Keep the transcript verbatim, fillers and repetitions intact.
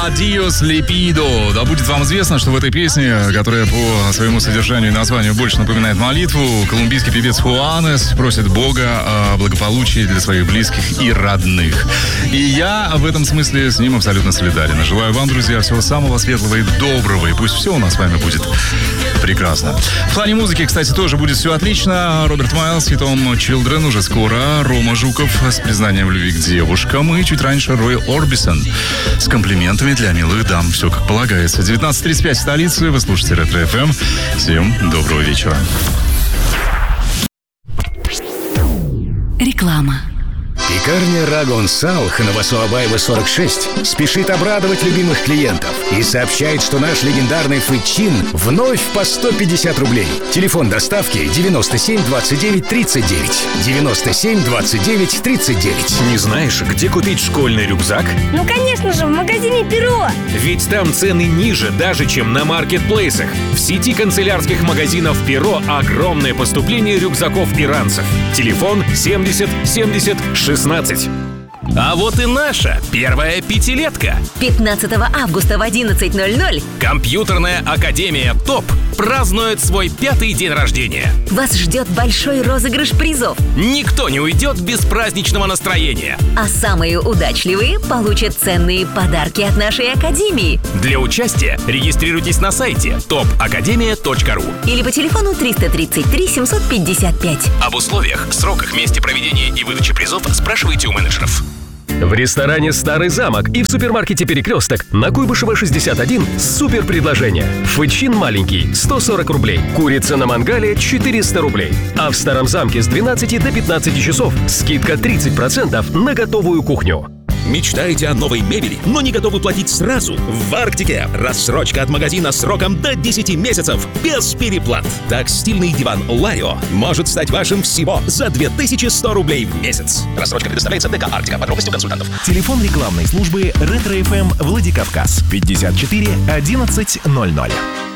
Adios Lipido. Да будет вам известно, что в этой песне, которая по своему содержанию и названию больше напоминает молитву, колумбийский певец Хуанес просит Бога о благополучии для своих близких и родных. И я в этом смысле с ним абсолютно солидарен. Желаю вам, друзья, всего самого светлого и доброго. И пусть все у нас с вами будет прекрасно. В плане музыки, кстати, тоже будет все отлично. Роберт Майлз с хитом Children уже скоро. Рома Жуков с признанием в любви к девушкам. И чуть раньше Рой Орбисон с комплиментами для милых дам. Все как полагается. девятнадцать тридцать пять в столице. Вы слушаете Ретро эф эм. Всем доброго вечера. Реклама. Пекарня Рагон Сал, Новосуабаева, сорок шесть, спешит обрадовать любимых клиентов и сообщает, что наш легендарный фычин вновь по сто пятьдесят рублей. Телефон доставки девяносто семь двадцать девять тридцать девять. девяносто семь двадцать девять тридцать девять. Не знаешь, где купить школьный рюкзак? Ну, конечно же, в магазине «Перо». Ведь там цены ниже даже, чем на маркетплейсах. В сети канцелярских магазинов «Перо» огромное поступление рюкзаков иранцев. Телефон семьдесят семьдесят шестнадцать. А вот и наша первая пятилетка. пятнадцатого августа в одиннадцать ноль ноль Компьютерная академия ТОП празднует свой пятый день рождения. вас ждет большой розыгрыш призов. Никто не уйдет без праздничного настроения. А самые удачливые получат ценные подарки от нашей академии. Для участия регистрируйтесь на сайте топ академия точка ру Или по телефону триста тридцать три семьсот пятьдесят пять. Об условиях, сроках, месте проведения и выдачи призов спрашивайте у менеджеров. В ресторане «Старый замок» и в супермаркете «Перекресток» на Куйбышева шестьдесят один супер предложение. Фычин маленький – сто сорок рублей. Курица на мангале – четыреста рублей. А в Старом замке с двенадцати до пятнадцати часов скидка тридцать процентов на готовую кухню. Мечтаете о новой мебели, но не готовы платить сразу? В Арктике рассрочка от магазина сроком до десяти месяцев без переплат. Так стильный диван Ларио может стать вашим всего за две тысячи сто рублей в месяц. Рассрочка предоставляется ДК «Арктика». Подробности у консультантов. Телефон рекламной службы Ретро эф эм Владикавказ пятьдесят четыре одиннадцать ноль ноль.